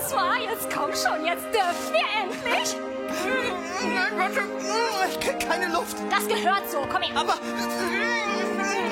François, jetzt komm schon, jetzt dürfen wir endlich. Nein, warte. Ich krieg keine Luft. Das gehört so, komm her. Aber...